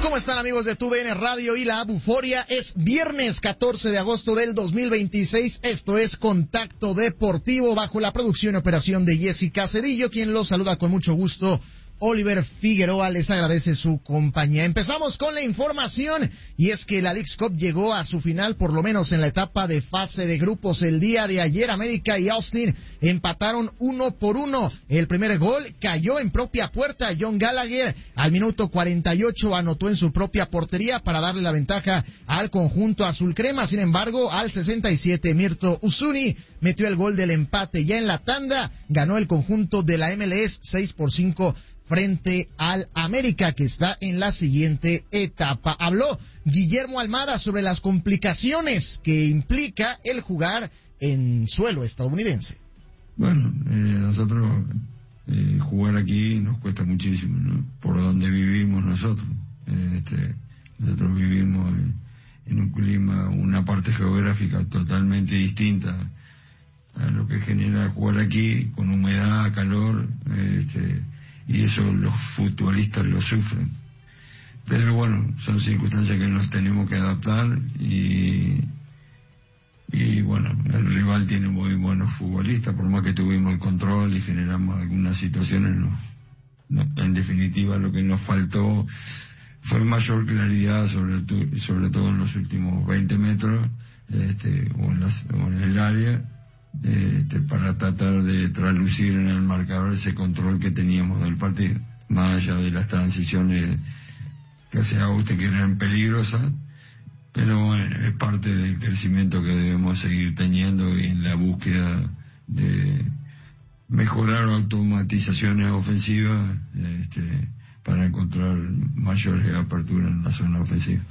¿Cómo están, amigos de TUDN Radio y la Buforia? Es viernes 14 de agosto del 2026. Esto es Contacto Deportivo, bajo la producción y operación de Jessica Cedillo, quien los saluda con mucho gusto. Oliver Figueroa les agradece su compañía. Empezamos con la información, y es que la Leagues Cup llegó a su final, por lo menos en la etapa de fase de grupos. El día de ayer, América y Austin empataron 1-1. El primer gol cayó en propia puerta. John Gallagher al minuto 48 anotó en su propia portería para darle la ventaja al conjunto azul crema. Sin embargo, al 67, Mirto Uzuni metió el gol del empate. Ya en la tanda ganó el conjunto de la MLS 6-5 frente al América, que está en la siguiente etapa. Habló Guillermo Almada sobre las complicaciones que implica el jugar en suelo estadounidense. Bueno, nosotros jugar aquí nos cuesta muchísimo, ¿no? Por donde vivimos nosotros. Nosotros vivimos en un clima, una parte geográfica totalmente distinta a lo que genera jugar aquí, con humedad, calor, y eso los futbolistas lo sufren. Pero bueno, son circunstancias que nos tenemos que adaptar, y bueno, el rival tiene muy buenos futbolistas. Por más que tuvimos el control y generamos algunas situaciones, en definitiva lo que nos faltó fue mayor claridad, sobre todo en los últimos 20 metros, o en el área, para tratar de traducir en el marcador ese control que teníamos del partido, más allá de las transiciones que hacía usted, que eran peligrosas. Pero bueno, es parte del crecimiento que debemos seguir teniendo, y en la búsqueda de mejorar automatizaciones ofensivas, para encontrar mayores aperturas en la zona ofensiva.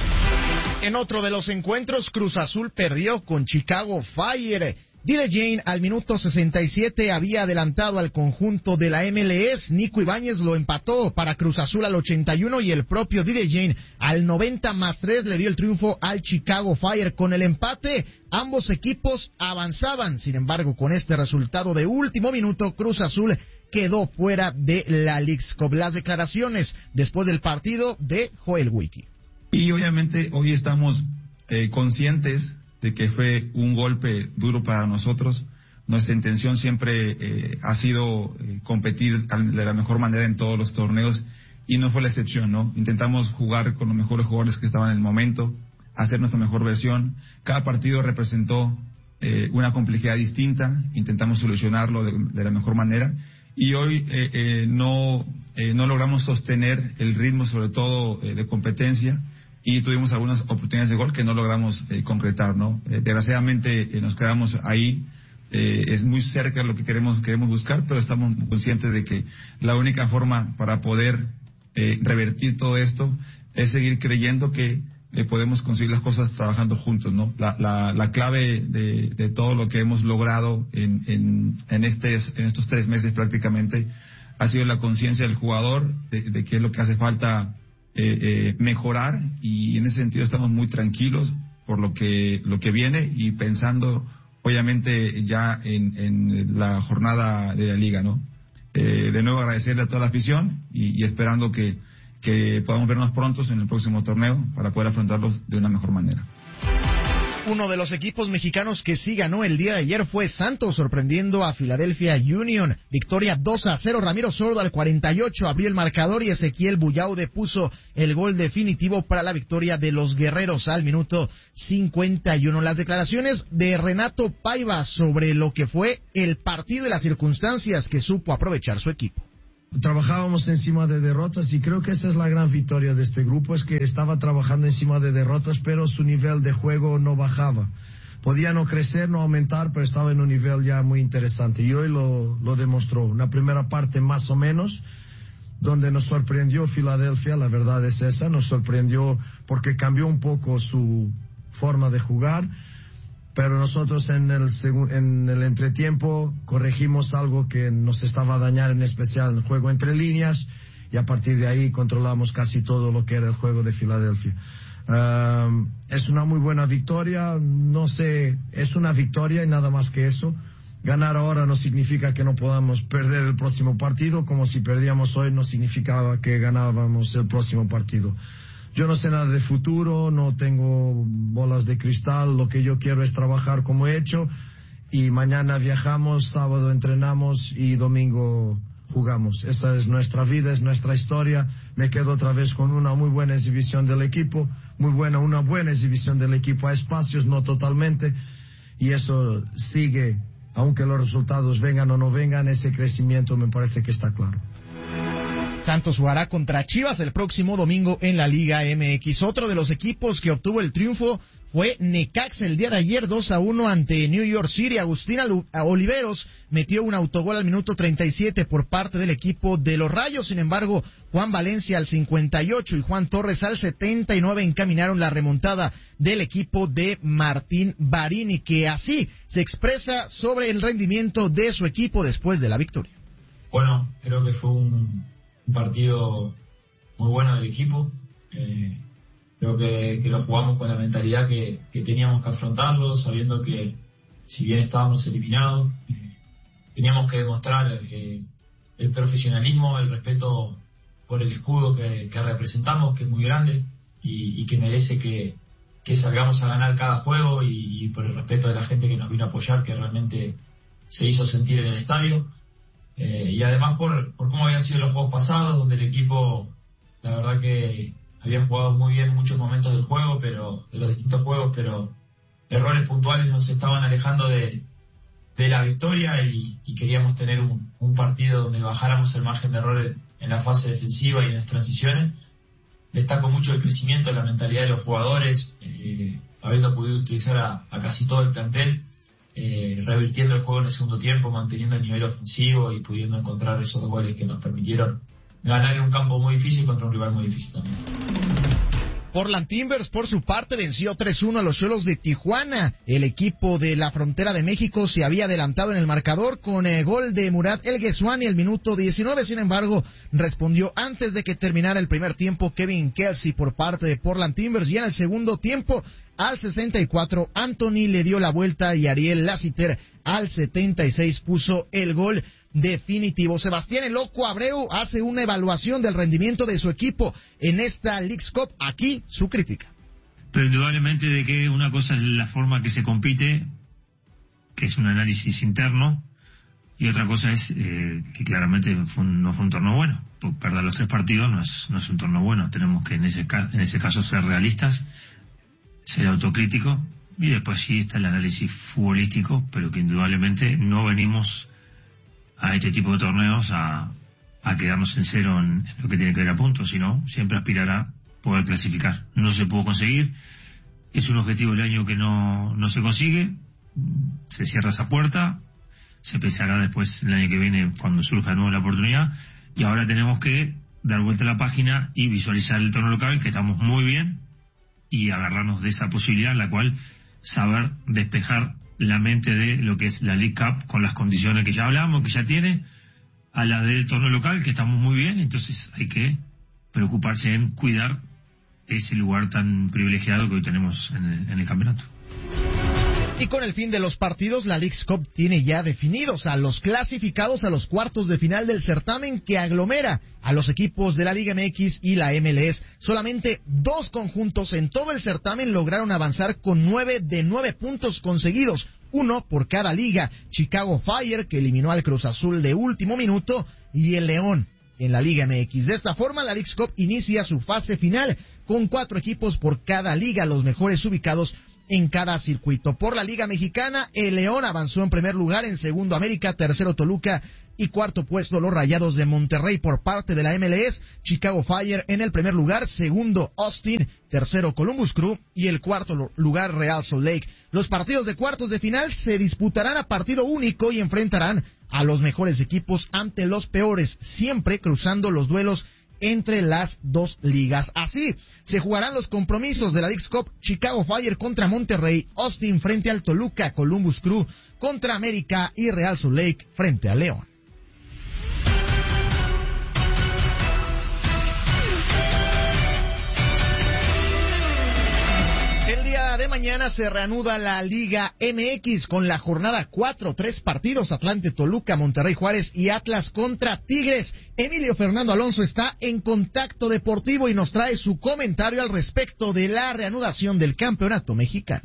En otro de los encuentros, Cruz Azul perdió con Chicago Fire. Dile Jane al minuto 67 había adelantado al conjunto de la MLS. Nico Ibáñez lo empató para Cruz Azul al 81, y el propio Dile Jane al 90+3 le dio el triunfo al Chicago Fire. Con el empate, ambos equipos avanzaban. Sin embargo, con este resultado de último minuto, Cruz Azul quedó fuera de la Leagues Cup. Las declaraciones después del partido de Joel Wiki. Y obviamente hoy estamos conscientes de que fue un golpe duro para nosotros. Nuestra intención siempre ha sido competir de la mejor manera en todos los torneos, y no fue la excepción, ¿no? Intentamos jugar con los mejores jugadores que estaban en el momento, hacer nuestra mejor versión. Cada partido representó una complejidad distinta, intentamos solucionarlo de la mejor manera, y hoy no logramos sostener el ritmo, sobre todo de competencia, y tuvimos algunas oportunidades de gol que no logramos concretar, ¿no? Desgraciadamente nos quedamos ahí. Es muy cerca de lo que queremos buscar, pero estamos conscientes de que la única forma para poder revertir todo esto es seguir creyendo que podemos conseguir las cosas trabajando juntos, ¿no? La clave de todo lo que hemos logrado en estos 3 meses prácticamente ha sido la conciencia del jugador de qué es lo que hace falta mejorar, y en ese sentido estamos muy tranquilos por lo que viene, y pensando obviamente ya en la jornada de la liga, ¿no? De nuevo agradecerle a toda la afición, y esperando que podamos vernos pronto en el próximo torneo para poder afrontarlos de una mejor manera. Uno de los equipos mexicanos que sí ganó el día de ayer fue Santos, sorprendiendo a Philadelphia Union. Victoria 2-0, Ramiro Sordo al 48 abrió el marcador, y Ezequiel Buyaude puso el gol definitivo para la victoria de los guerreros al minuto 51. Las declaraciones de Renato Paiva sobre lo que fue el partido y las circunstancias que supo aprovechar su equipo. Trabajábamos encima de derrotas, y creo que esa es la gran victoria de este grupo, es que estaba trabajando encima de derrotas, pero su nivel de juego no bajaba. Podía no crecer, no aumentar, pero estaba en un nivel ya muy interesante, y hoy lo demostró. Una primera parte más o menos, donde nos sorprendió Filadelfia, la verdad es esa, nos sorprendió porque cambió un poco su forma de jugar. Pero nosotros en el entretiempo corregimos algo que nos estaba a dañar, en especial el juego entre líneas, y a partir de ahí controlamos casi todo lo que era el juego de Filadelfia. Es una muy buena victoria, no sé, es una victoria y nada más que eso. ganar ahora no significa que no podamos perder el próximo partido, como si perdíamos hoy no significaba que ganábamos el próximo partido. Yo no sé nada de futuro, no tengo bolas de cristal, lo que yo quiero es trabajar como he hecho, y mañana viajamos, sábado entrenamos y domingo jugamos. Esa es nuestra vida, es nuestra historia. Me quedo otra vez con una muy buena exhibición del equipo, una buena exhibición del equipo a espacios, no totalmente, y eso sigue, aunque los resultados vengan o no vengan, ese crecimiento me parece que está claro. Santos jugará contra Chivas el próximo domingo en la Liga MX. Otro de los equipos que obtuvo el triunfo fue Necaxa el día de ayer 2-1 ante New York City. Agustín Oliveros metió un autogol al minuto 37 por parte del equipo de los Rayos. Sin embargo, Juan Valencia al 58 y Juan Torres al 79 encaminaron la remontada del equipo de Martín Barini, que así se expresa sobre el rendimiento de su equipo después de la victoria. Bueno, creo que fue un partido muy bueno del equipo. Creo que lo jugamos con la mentalidad que teníamos que afrontarlo, sabiendo que si bien estábamos eliminados, teníamos que demostrar el profesionalismo, el respeto por el escudo que representamos, que es muy grande y que merece que salgamos a ganar cada juego, y por el respeto de la gente que nos vino a apoyar, que realmente se hizo sentir en el estadio. Y además por cómo habían sido los juegos pasados, donde el equipo, la verdad que había jugado muy bien muchos momentos del juego, pero de los distintos juegos, pero errores puntuales nos estaban alejando de la victoria, y queríamos tener un partido donde bajáramos el margen de errores en la fase defensiva y en las transiciones. Destaco mucho el crecimiento, la mentalidad de los jugadores, habiendo podido utilizar a casi todo el plantel, revirtiendo el juego en el segundo tiempo, manteniendo el nivel ofensivo y pudiendo encontrar esos goles que nos permitieron ganar en un campo muy difícil contra un rival muy difícil también. Portland Timbers, por su parte, venció 3-1 a los Xolos de Tijuana. El equipo de la Frontera de México se había adelantado en el marcador con el gol de Murat El Guesuani al minuto 19. Sin embargo, respondió antes de que terminara el primer tiempo Kevin Kelsey por parte de Portland Timbers, y en el segundo tiempo, al 64, Anthony le dio la vuelta y Ariel Lassiter al 76 puso el gol definitivo. Sebastián El Loco Abreu hace una evaluación del rendimiento de su equipo en esta Leagues Cup. Aquí su crítica. Pero indudablemente de que una cosa es la forma que se compite, que es un análisis interno, y otra cosa es que claramente no fue un torneo bueno. Perder los 3 partidos no es un torneo bueno. Tenemos que en ese caso ser realistas, ser autocrítico, y después sí está el análisis futbolístico, pero que indudablemente no venimos a este tipo de torneos a quedarnos en cero en lo que tiene que ver a puntos, sino siempre aspirar a poder clasificar. No se pudo conseguir, es un objetivo del año que no se consigue, se cierra esa puerta, se pensará después el año que viene cuando surja de nuevo la oportunidad, y ahora tenemos que dar vuelta a la página y visualizar el torneo local, que estamos muy bien, y agarrarnos de esa posibilidad en la cual saber despejar la mente de lo que es la League Cup con las condiciones que ya hablamos, que ya tiene, a la del torneo local, que estamos muy bien. Entonces hay que preocuparse en cuidar ese lugar tan privilegiado que hoy tenemos en el campeonato. Y con el fin de los partidos, la Leagues Cup tiene ya definidos a los clasificados a los cuartos de final del certamen, que aglomera a los equipos de la Liga MX y la MLS. Solamente 2 conjuntos en todo el certamen lograron avanzar con 9 de 9 puntos conseguidos, 1 por cada liga. Chicago Fire, que eliminó al Cruz Azul de último minuto, y el León en la Liga MX. De esta forma, la Leagues Cup inicia su fase final con 4 equipos por cada liga, los mejores ubicados en cada circuito. Por la Liga Mexicana, el León avanzó en primer lugar, en segundo América, tercero Toluca y cuarto puesto los Rayados de Monterrey. Por parte de la MLS, Chicago Fire en el primer lugar, segundo Austin, tercero Columbus Crew y el cuarto lugar Real Salt Lake. Los partidos de cuartos de final se disputarán a partido único y enfrentarán a los mejores equipos ante los peores, siempre cruzando los duelos entre las 2 ligas. Así se jugarán los compromisos de la Leagues Cup: Chicago Fire contra Monterrey, Austin frente al Toluca, Columbus Crew contra América y Real Salt Lake frente a León. El día de mañana se reanuda la Liga MX con la jornada 4, 3 partidos: Atlante, Toluca, Monterrey, Juárez y Atlas contra Tigres. Emilio Fernando Alonso está en Contacto Deportivo y nos trae su comentario al respecto de la reanudación del campeonato mexicano.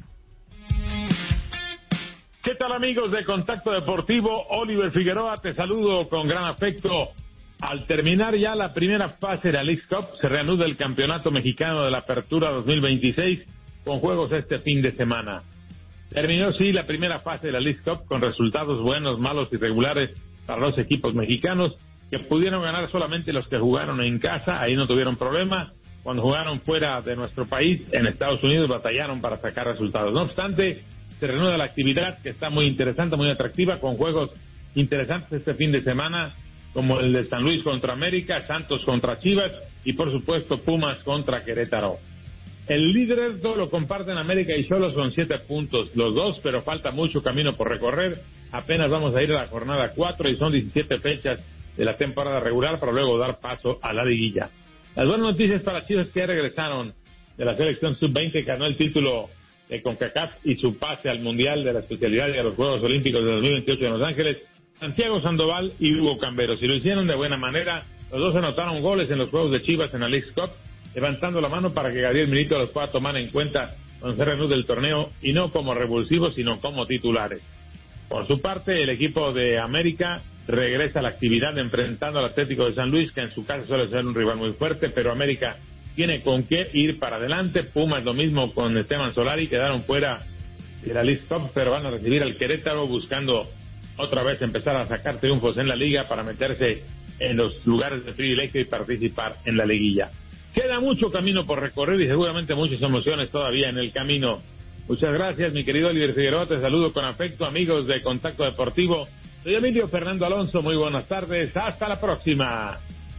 ¿Qué tal, amigos de Contacto Deportivo? Oliver Figueroa, te saludo con gran afecto. Al terminar ya la primera fase de la Leagues Cup, se reanuda el campeonato mexicano de la Apertura 2026 con juegos este fin de semana. Terminó, sí, la primera fase de la Leagues Cup con resultados buenos, malos y regulares para los equipos mexicanos, que pudieron ganar solamente los que jugaron en casa. Ahí no tuvieron problema. Cuando jugaron fuera de nuestro país, en Estados Unidos, batallaron para sacar resultados. No obstante, se reanuda la actividad, que está muy interesante, muy atractiva, con juegos interesantes este fin de semana, como el de San Luis contra América, Santos contra Chivas y, por supuesto, Pumas contra Querétaro. El líder lo comparten América y Xolos con 7 puntos los dos, pero falta mucho camino por recorrer. Apenas vamos a ir a la jornada 4 y son 17 fechas de la temporada regular para luego dar paso a la liguilla. Las buenas noticias para Chivas, que regresaron de la selección sub-20, que ganó el título de CONCACAF y su pase al Mundial de la especialidad y a los Juegos Olímpicos de 2028 en Los Ángeles, Santiago Sandoval y Hugo Camberos. Y lo hicieron de buena manera. Los dos anotaron goles en los juegos de Chivas en la Leagues Cup, levantando la mano para que Gabriel Milito los pueda tomar en cuenta cuando se reanude el torneo, y no como revulsivos, sino como titulares. Por su parte, el equipo de América regresa a la actividad enfrentando al Atlético de San Luis, que en su casa suele ser un rival muy fuerte, pero América tiene con qué ir para adelante. Pumas lo mismo con Esteban Solari, quedaron fuera de la Leagues Cup, pero van a recibir al Querétaro buscando otra vez empezar a sacar triunfos en la liga para meterse en los lugares de privilegio y participar en la liguilla. Queda mucho camino por recorrer y seguramente muchas emociones todavía en el camino. Muchas gracias, mi querido Oliver Figueroa, te saludo con afecto, amigos de Contacto Deportivo. Soy Emilio Fernando Alonso, muy buenas tardes, hasta la próxima.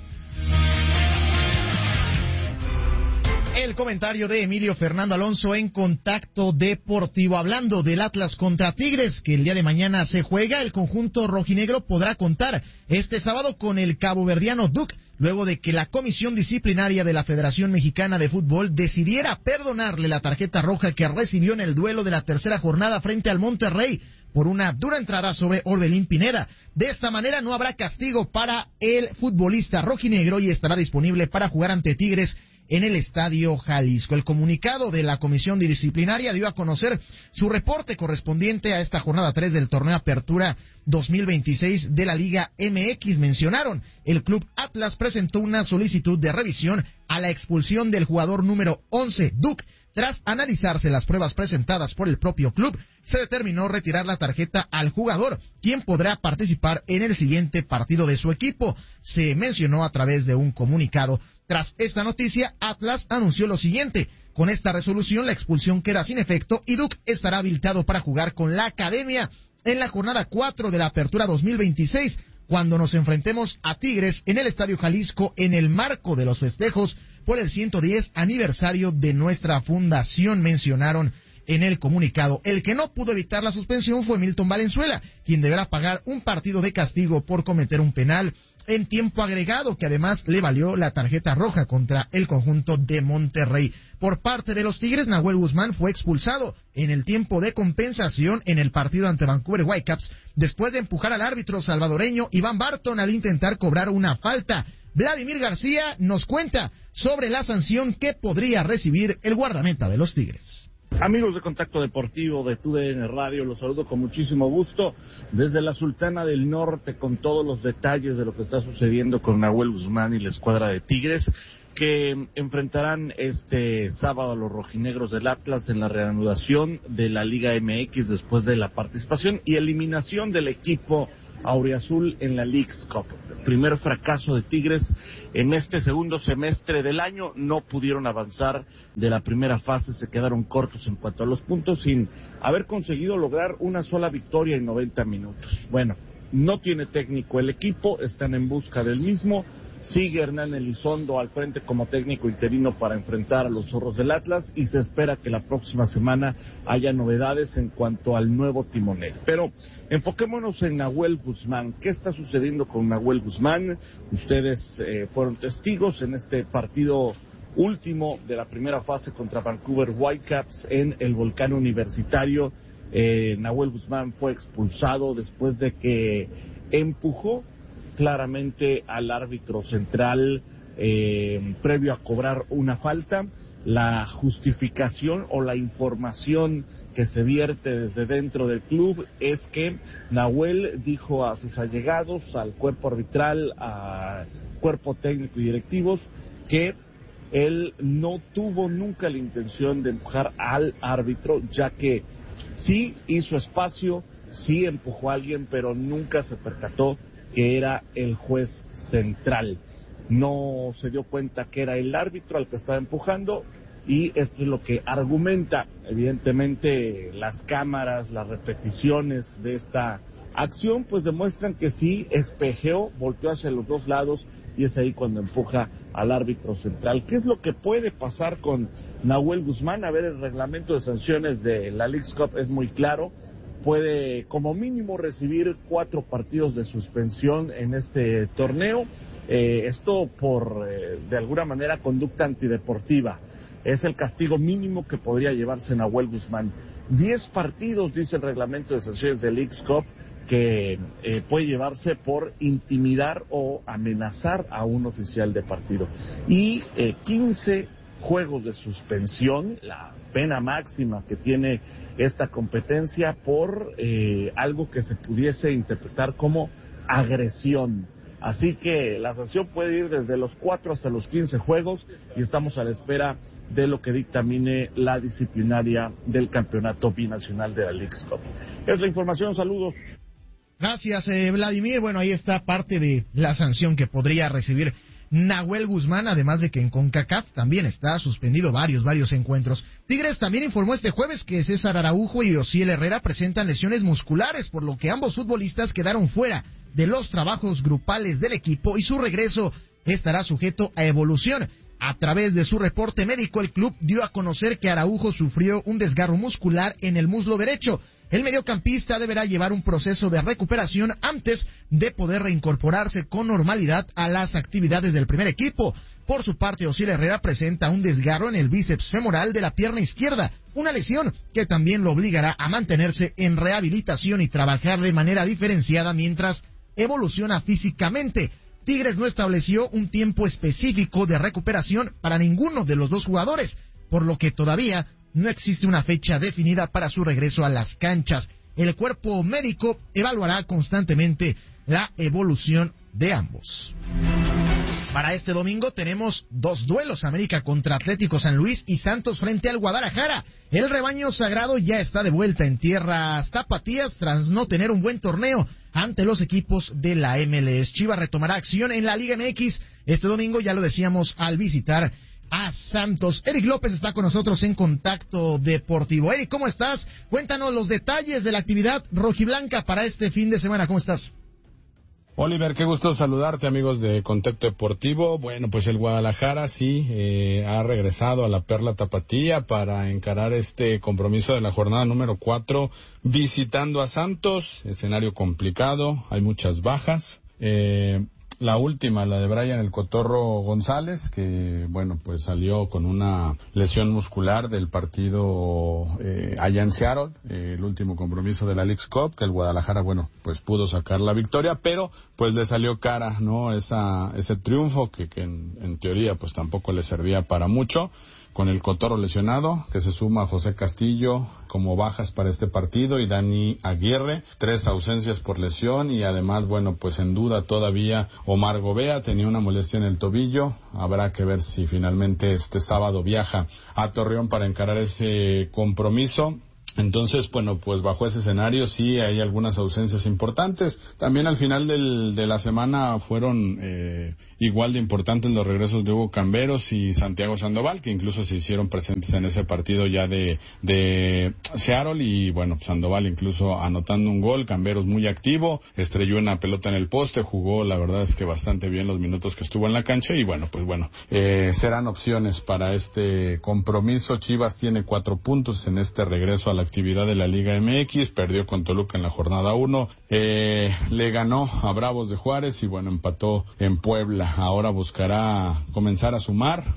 El comentario de Emilio Fernando Alonso en Contacto Deportivo. Hablando del Atlas contra Tigres, que el día de mañana se juega, el conjunto rojinegro podrá contar este sábado con el caboverdiano Duke, luego de que la Comisión Disciplinaria de la Federación Mexicana de Fútbol decidiera perdonarle la tarjeta roja que recibió en el duelo de la tercera jornada frente al Monterrey por una dura entrada sobre Orbelín Pineda. De esta manera no habrá castigo para el futbolista rojinegro y estará disponible para jugar ante Tigres en el Estadio Jalisco. El comunicado de la Comisión Disciplinaria dio a conocer su reporte correspondiente a esta jornada 3 del torneo Apertura 2026 de la Liga MX. Mencionaron, el club Atlas presentó una solicitud de revisión a la expulsión del jugador número 11, Duke. Tras analizarse las pruebas presentadas por el propio club, se determinó retirar la tarjeta al jugador, quien podrá participar en el siguiente partido de su equipo. Se mencionó a través de un comunicado. Tras esta noticia, Atlas anunció lo siguiente: con esta resolución la expulsión queda sin efecto y Duke estará habilitado para jugar con la academia en la jornada 4 de la Apertura 2026, cuando nos enfrentemos a Tigres en el Estadio Jalisco en el marco de los festejos por el 110 aniversario de nuestra fundación, mencionaron en el comunicado. El que no pudo evitar la suspensión fue Milton Valenzuela, quien deberá pagar un partido de castigo por cometer un penal en tiempo agregado, que además le valió la tarjeta roja contra el conjunto de Monterrey. Por parte de los Tigres, Nahuel Guzmán fue expulsado en el tiempo de compensación en el partido ante Vancouver Whitecaps, después de empujar al árbitro salvadoreño Iván Barton al intentar cobrar una falta. Vladimir García nos cuenta sobre la sanción que podría recibir el guardameta de los Tigres. Amigos de Contacto Deportivo de TUDN Radio, los saludo con muchísimo gusto desde la Sultana del Norte con todos los detalles de lo que está sucediendo con Nahuel Guzmán y la escuadra de Tigres, que enfrentarán este sábado a los rojinegros del Atlas en la reanudación de la Liga MX después de la participación y eliminación del equipo auriazul en la Leagues Cup. Primer fracaso de Tigres en este segundo semestre del año, no pudieron avanzar de la primera fase, se quedaron cortos en cuanto a los puntos sin haber conseguido lograr una sola victoria en 90 minutos. Bueno, no tiene técnico el equipo, están en busca del mismo. Sigue Hernán Elizondo al frente como técnico interino para enfrentar a los zorros del Atlas y se espera que la próxima semana haya novedades en cuanto al nuevo timonel. Pero enfoquémonos en Nahuel Guzmán. ¿Qué está sucediendo con Nahuel Guzmán? Ustedes fueron testigos en este partido último de la primera fase contra Vancouver Whitecaps en el Volcán Universitario. Nahuel Guzmán fue expulsado después de que empujó claramente al árbitro central previo a cobrar una falta. La justificación o la información que se vierte desde dentro del club es que Nahuel dijo a sus allegados, al cuerpo arbitral, al cuerpo técnico y directivos, que él no tuvo nunca la intención de empujar al árbitro, ya que sí hizo espacio, sí empujó a alguien, pero nunca se percató que era el juez central. No se dio cuenta que era el árbitro al que estaba empujando, y esto es lo que argumenta. Evidentemente las cámaras, las repeticiones de esta acción pues demuestran que sí espejeó, volteó hacia los dos lados, y es ahí cuando empuja al árbitro central. ¿Qué es lo que puede pasar con Nahuel Guzmán? A ver, el reglamento de sanciones de la Leagues Cup es muy claro. Puede como mínimo recibir 4 partidos de suspensión en este torneo. Esto por, de alguna manera, conducta antideportiva. Es el castigo mínimo que podría llevarse Nahuel Guzmán. 10 partidos, dice el reglamento de sanciones de Leagues Cup, que puede llevarse por intimidar o amenazar a un oficial de partido. Y 15 juegos de suspensión, la pena máxima que tiene esta competencia por algo que se pudiese interpretar como agresión. Así que la sanción puede ir desde los 4 hasta los 15 juegos, y estamos a la espera de lo que dictamine la disciplinaria del campeonato binacional de la Leagues Cup. Es la información, saludos. Gracias, Vladimir. Bueno, ahí está parte de la sanción que podría recibir Nahuel Guzmán, además de que en CONCACAF también está suspendido varios encuentros. Tigres también informó este jueves que César Araujo y Osiel Herrera presentan lesiones musculares, por lo que ambos futbolistas quedaron fuera de los trabajos grupales del equipo, y su regreso estará sujeto a evolución. A través de su reporte médico, el club dio a conocer que Araujo sufrió un desgarro muscular en el muslo derecho. El mediocampista deberá llevar un proceso de recuperación antes de poder reincorporarse con normalidad a las actividades del primer equipo. Por su parte, Osiel Herrera presenta un desgarro en el bíceps femoral de la pierna izquierda, una lesión que también lo obligará a mantenerse en rehabilitación y trabajar de manera diferenciada mientras evoluciona físicamente. Tigres no estableció un tiempo específico de recuperación para ninguno de los dos jugadores, por lo que todavía no existe una fecha definida para su regreso a las canchas. El cuerpo médico evaluará constantemente la evolución de ambos. Para este domingo tenemos 2 duelos: América contra Atlético San Luis y Santos frente al Guadalajara. El rebaño sagrado ya está de vuelta en tierras tapatías tras no tener un buen torneo ante los equipos de la MLS. Chivas retomará acción en la Liga MX este domingo, ya lo decíamos, al visitar a Santos. Eric López está con nosotros en Contacto Deportivo. Eric, ¿cómo estás? Cuéntanos los detalles de la actividad rojiblanca para este fin de semana. ¿Cómo estás? Oliver, qué gusto saludarte, amigos de Contacto Deportivo. Bueno, pues el Guadalajara sí ha regresado a la Perla Tapatía para encarar este compromiso de la jornada número 4 visitando a Santos. Escenario complicado, hay muchas bajas. La última, la de Brian el Cotorro González, que bueno, pues salió con una lesión muscular del partido allá en Seattle, el último compromiso de la Leagues Cup, que el Guadalajara, bueno, pues pudo sacar la victoria, pero pues le salió cara, ¿no? Ese triunfo que en teoría pues tampoco le servía para mucho. Con el Cotorro lesionado, que se suma a José Castillo como bajas para este partido, y Dani Aguirre, 3 ausencias por lesión, y además, bueno, pues en duda todavía Omar Gobea, tenía una molestia en el tobillo. Habrá que ver si finalmente este sábado viaja a Torreón para encarar ese compromiso. Entonces, bueno, pues bajo ese escenario sí hay algunas ausencias importantes. También al final de la semana fueron igual de importantes los regresos de Hugo Camberos y Santiago Sandoval, que incluso se hicieron presentes en ese partido ya de Seattle, y bueno, Sandoval incluso anotando un gol, Camberos muy activo, estrelló una pelota en el poste, jugó la verdad es que bastante bien los minutos que estuvo en la cancha, y bueno, pues bueno, serán opciones para este compromiso. Chivas tiene 4 puntos en este regreso a la actividad de la Liga MX, perdió con Toluca en la jornada 1, le ganó a Bravos de Juárez y bueno, empató en Puebla. Ahora buscará comenzar a sumar,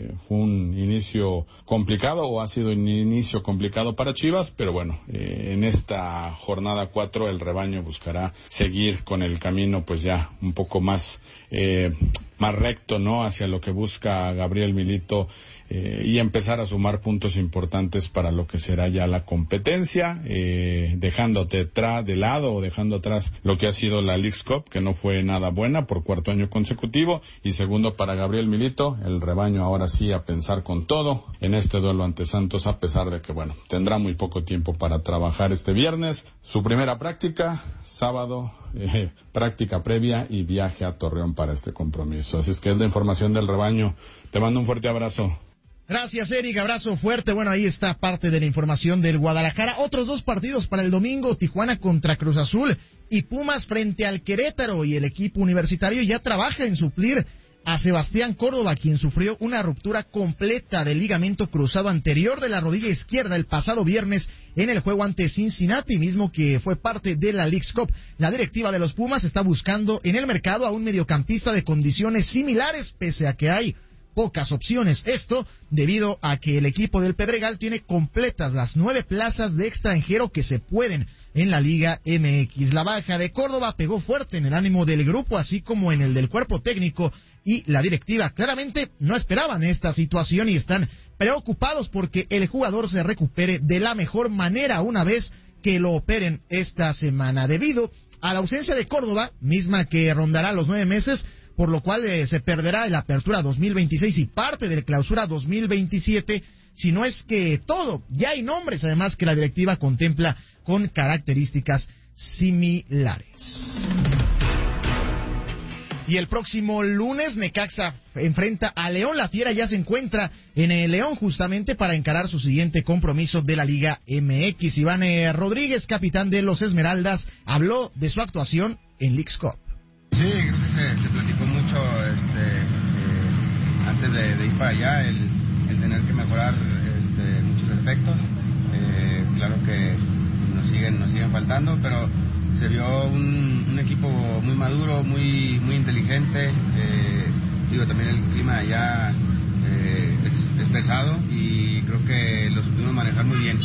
fue un inicio complicado, o ha sido un inicio complicado para Chivas, pero bueno, en esta jornada 4 el rebaño buscará seguir con el camino pues ya un poco más recto, ¿no?, hacia lo que busca Gabriel Milito, y empezar a sumar puntos importantes para lo que será ya la competencia, dejando de lado o dejando atrás lo que ha sido la Leagues Cup, que no fue nada buena por cuarto año consecutivo. Y segundo, para Gabriel Milito, el rebaño ahora sí a pensar con todo en este duelo ante Santos, a pesar de que, bueno, tendrá muy poco tiempo para trabajar este viernes. Su primera práctica, sábado, práctica previa y viaje a Torreón para este compromiso. Así es que es la información del rebaño. Te mando un fuerte abrazo. Gracias, Eric, abrazo fuerte. Bueno, ahí está parte de la información del Guadalajara. Otros 2 partidos para el domingo: Tijuana contra Cruz Azul y Pumas frente al Querétaro. Y el equipo universitario ya trabaja en suplir a Sebastián Córdoba, quien sufrió una ruptura completa del ligamento cruzado anterior de la rodilla izquierda el pasado viernes en el juego ante Cincinnati, mismo que fue parte de la Leagues Cup. La directiva de los Pumas está buscando en el mercado a un mediocampista de condiciones similares, pese a que hay pocas opciones. Esto debido a que el equipo del Pedregal tiene completas las 9 plazas de extranjero que se pueden en la Liga MX. La baja de Córdoba pegó fuerte en el ánimo del grupo, así como en el del cuerpo técnico y la directiva. Claramente no esperaban esta situación y están preocupados porque el jugador se recupere de la mejor manera una vez que lo operen esta semana. Debido a la ausencia de Córdoba, misma que rondará los 9 meses, por lo cual se perderá la apertura 2026 y parte de la clausura 2027, si no es que todo. Ya hay nombres, además, que la directiva contempla con características similares. Y el próximo lunes Necaxa enfrenta a León. La Fiera ya se encuentra en el León justamente para encarar su siguiente compromiso de la Liga MX. Iván Rodríguez, capitán de los Esmeraldas, habló de su actuación en Leagues Cup. Sí, creo que se platicó mucho antes de ir para allá, el tener que mejorar muchos aspectos. Claro que nos siguen faltando, pero se vio un equipo muy maduro, muy inteligente. También el clima allá es pesado y creo que lo supimos manejar muy bien.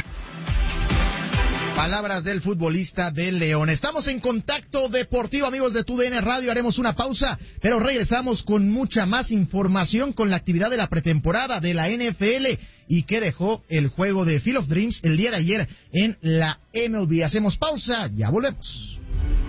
Palabras del futbolista del León. Estamos en Contacto Deportivo, amigos de TUDN Radio. Haremos una pausa, pero regresamos con mucha más información con la actividad de la pretemporada de la NFL y que dejó el juego de Field of Dreams el día de ayer en la MLB. Hacemos pausa, ya volvemos.